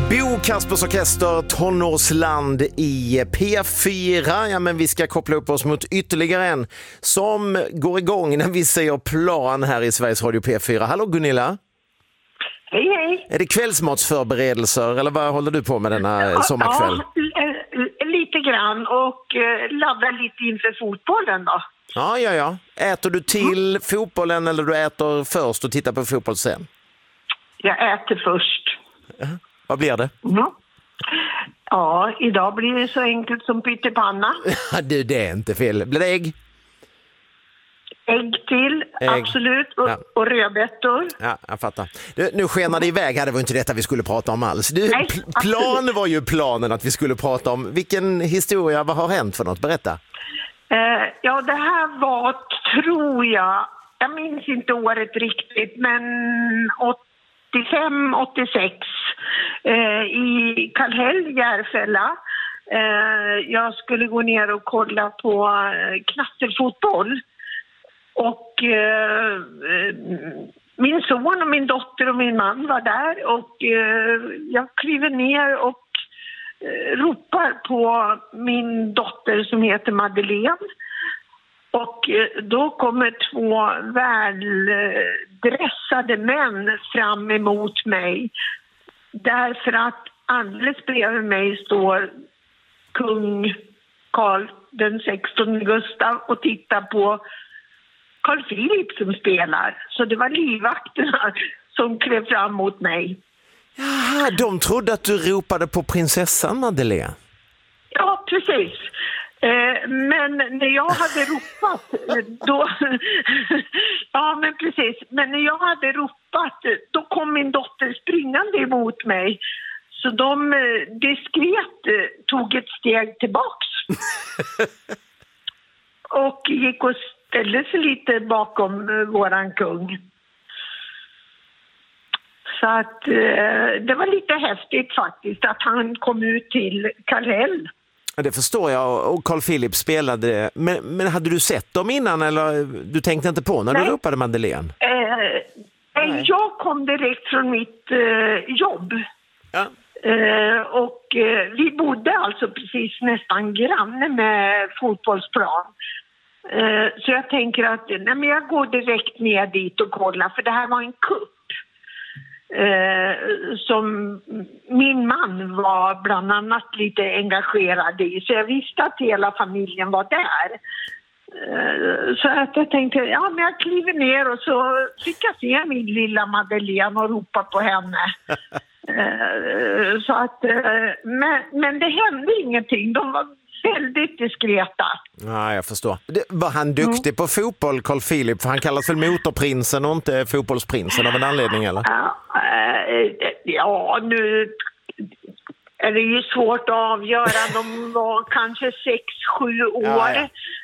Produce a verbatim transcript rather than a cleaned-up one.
Bo Kaspers Orkester, Tonårsland i P fyra. Ja, men vi ska koppla upp oss mot ytterligare en som går igång när vi säger plan här i Sveriges Radio P fyra. Hallå Gunilla. Hej, hej. Är det kvällsmatsförberedelser eller vad håller du på med denna ja, sommarkväll? Ja, lite grann och eh, laddar lite inför fotbollen då. Ja, ja, ja. Äter du till mm. fotbollen eller du äter först och tittar på fotboll sen? Jag äter först. Ja. Vad blir det? Mm. Ja, idag blir det så enkelt som pyttipanna. du, det är inte fel. Blir det ägg? Ägg till, ägg. Absolut. Och, ja. och rödbetor. Ja, jag fattar. Du, nu skenar det iväg här, det var inte detta vi skulle prata om alls. Du, Nej, pl- plan var ju planen att vi skulle prata om. Vilken historia, vad har hänt för något? Berätta. Eh, ja, det här var, tror jag, jag minns inte året riktigt, men åttiofem åttiosex eh, i Kallhäll, Järfälla. Eh, jag skulle gå ner och kolla på eh, knattelfotboll. Och eh, min son och min dotter och min man var där och eh, jag kliver ner och eh, ropar på min dotter som heter Madeleine. Och eh, då kommer två väldressade män fram emot mig. Därför att alldeles bredvid mig står kung Karl den sextonde Gustav och tittar på Carl Philip som spelar. Så det var livvakterna som klev fram mot mig. Jaha, de trodde att du ropade på prinsessan Madeleine. Ja, precis. Eh, men när jag hade ropat då... ja, men precis. Men när jag hade ropat då kom min dotter springande emot mig. Så de diskret tog ett steg tillbaks. och gick och ställde sig lite bakom uh, våran kung. Så att uh, det var lite häftigt faktiskt att han kom ut till Kallhäll. Det förstår jag, och Carl Philip spelade. Men, men hade du sett dem innan eller du tänkte inte på när Nej. du ropade Madeleine? Uh, jag kom direkt från mitt uh, jobb. Ja. Uh, och uh, vi bodde alltså precis nästan granne med fotbollsplan. Så jag tänker att nej, men jag går direkt ner dit och kollar, för det här var en kupp eh, som min man var bland annat lite engagerad i, så jag visste att hela familjen var där. Eh, så att jag tänkte, ja men jag kliver ner och så fick jag se min lilla Madeleine och ropa på henne. eh, så att, eh, men, men det hände ingenting, de var väldigt diskreta. Ja, jag förstår. Det, var han duktig mm. på fotboll, Carl Philip? För han kallas väl motorprinsen och inte fotbollsprinsen av en anledning, eller? Ja, äh, ja, nu är det ju svårt att avgöra. De var kanske sex, sju år. Ja, ja.